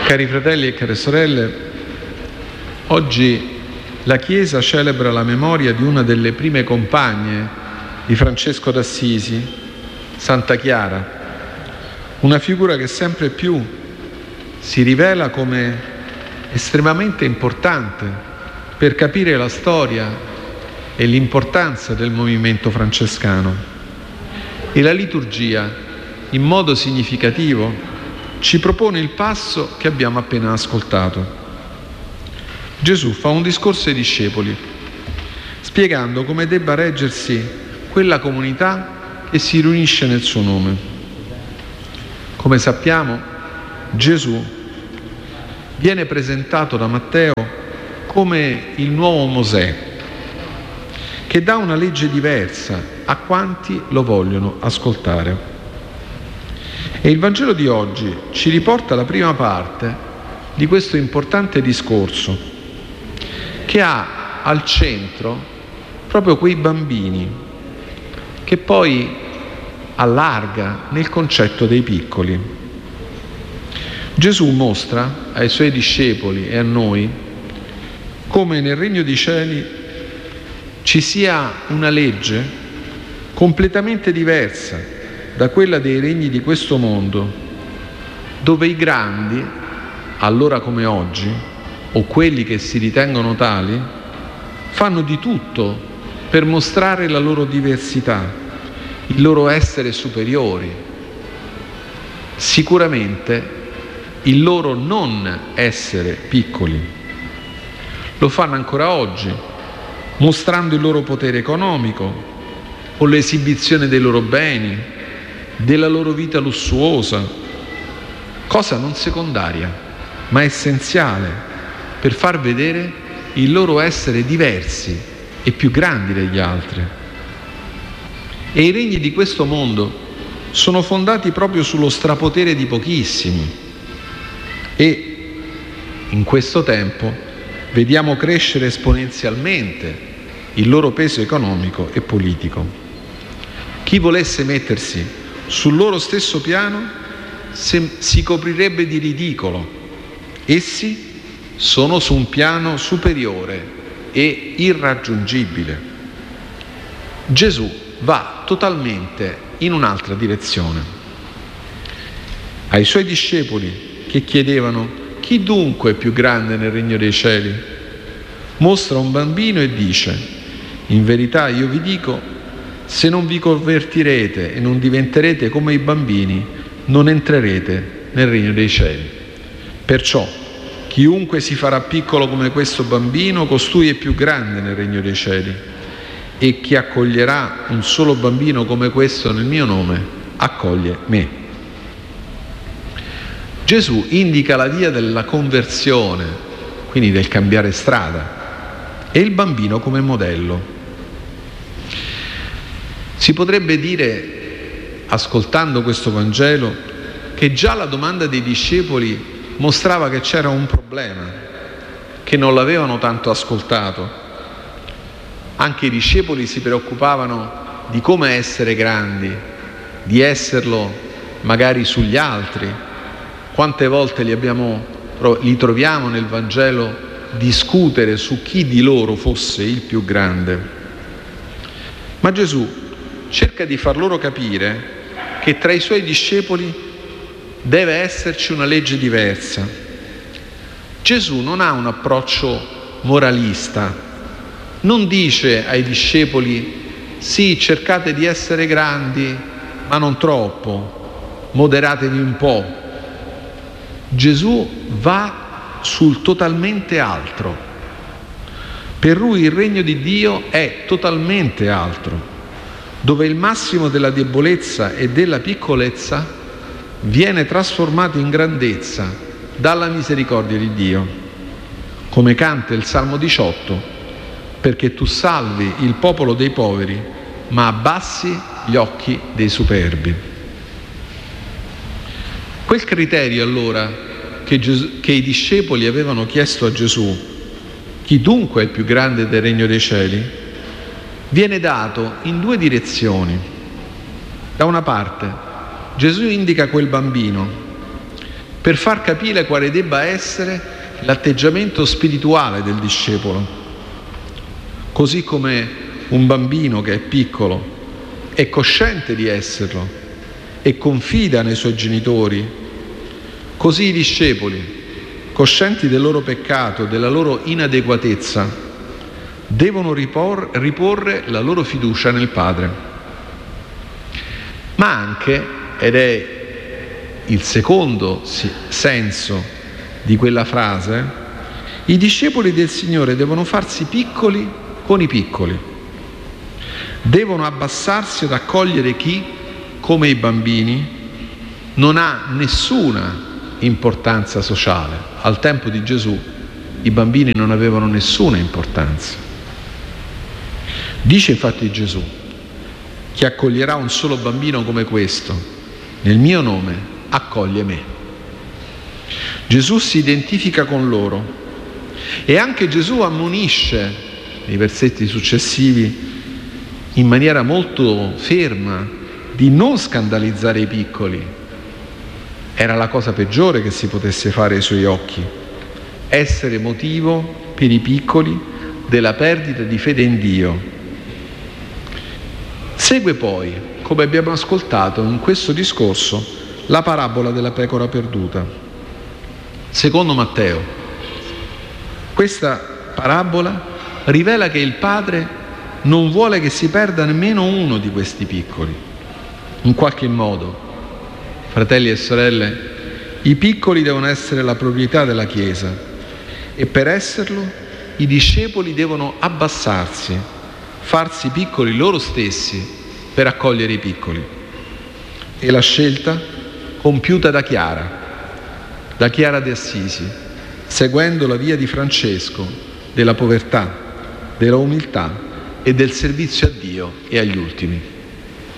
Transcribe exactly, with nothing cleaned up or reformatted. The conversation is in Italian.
Cari fratelli e care sorelle, oggi la Chiesa celebra la memoria di una delle prime compagne di Francesco d'Assisi, Santa Chiara, una figura che sempre più si rivela come estremamente importante per capire la storia e l'importanza del movimento francescano. E la liturgia, in modo significativo, ci propone il passo che abbiamo appena ascoltato. Gesù fa un discorso ai discepoli, spiegando come debba reggersi quella comunità che si riunisce nel suo nome. Come sappiamo, Gesù viene presentato da Matteo come il nuovo Mosè, che dà una legge diversa a quanti lo vogliono ascoltare. E il Vangelo di oggi ci riporta la prima parte di questo importante discorso, che ha al centro proprio quei bambini, che poi allarga nel concetto dei piccoli. Gesù mostra ai suoi discepoli e a noi come nel Regno dei Cieli ci sia una legge completamente diversa da quella dei regni di questo mondo, dove i grandi, allora come oggi, o quelli che si ritengono tali, fanno di tutto per mostrare la loro diversità, il loro essere superiori, sicuramente il loro non essere piccoli. Lo fanno ancora oggi, mostrando il loro potere economico o l'esibizione dei loro beni, della loro vita lussuosa, cosa non secondaria, ma essenziale per far vedere il loro essere diversi e più grandi degli altri. E i regni di questo mondo sono fondati proprio sullo strapotere di pochissimi e in questo tempo vediamo crescere esponenzialmente il loro peso economico e politico. Chi volesse mettersi sul loro stesso piano se, si coprirebbe di ridicolo. Essi sono su un piano superiore e irraggiungibile. Gesù va totalmente in un'altra direzione. Ai suoi discepoli che chiedevano: chi dunque è più grande nel regno dei cieli? Mostra un bambino e dice: in verità io vi dico, se non vi convertirete e non diventerete come i bambini, non entrerete nel regno dei cieli. Perciò, chiunque si farà piccolo come questo bambino, costui è più grande nel regno dei cieli. E chi accoglierà un solo bambino come questo nel mio nome, accoglie me. Gesù indica la via della conversione, quindi del cambiare strada, e il bambino come modello. Si potrebbe dire, ascoltando questo Vangelo, che già la domanda dei discepoli mostrava che c'era un problema, che non l'avevano tanto ascoltato. Anche i discepoli si preoccupavano di come essere grandi, di esserlo magari sugli altri. Quante volte li, abbiamo, li troviamo nel Vangelo discutere su chi di loro fosse il più grande. Ma Gesù cerca di far loro capire che tra i suoi discepoli deve esserci una legge diversa. Gesù non ha un approccio moralista, non dice ai discepoli: sì, cercate di essere grandi, ma non troppo, moderatevi un po'. Gesù va sul totalmente altro. Per lui il regno di Dio è totalmente altro, dove il massimo della debolezza e della piccolezza viene trasformato in grandezza dalla misericordia di Dio. Come canta il Salmo diciotto: perché tu salvi il popolo dei poveri, ma abbassi gli occhi dei superbi. Quel criterio allora che, Gesù, che i discepoli avevano chiesto a Gesù, chi dunque è il più grande del regno dei cieli, viene dato in due direzioni. Da una parte, Gesù indica quel bambino per far capire quale debba essere l'atteggiamento spirituale del discepolo. Così come un bambino che è piccolo è cosciente di esserlo e confida nei suoi genitori, così i discepoli, coscienti del loro peccato, della loro inadeguatezza, devono ripor- riporre la loro fiducia nel Padre. Ma anche, ed è il secondo senso di quella frase, i discepoli del Signore devono farsi piccoli con i piccoli, devono abbassarsi ad accogliere chi, come i bambini, non ha nessuna importanza sociale. Al tempo di Gesù i bambini non avevano nessuna importanza. Dice infatti Gesù: chi accoglierà un solo bambino come questo nel mio nome accoglie me. Gesù si identifica con loro e anche Gesù ammonisce nei versetti successivi in maniera molto ferma di non scandalizzare i piccoli. Era la cosa peggiore che si potesse fare ai suoi occhi, essere motivo per i piccoli della perdita di fede in Dio. Segue poi, come abbiamo ascoltato in questo discorso, la parabola della pecora perduta. Secondo Matteo, questa parabola rivela che il Padre non vuole che si perda nemmeno uno di questi piccoli. In qualche modo, fratelli e sorelle, i piccoli devono essere la proprietà della Chiesa e per esserlo i discepoli devono abbassarsi, farsi piccoli loro stessi per accogliere i piccoli. E la scelta compiuta da Chiara, da Chiara di Assisi, seguendo la via di Francesco della povertà, della umiltà e del servizio a Dio e agli ultimi.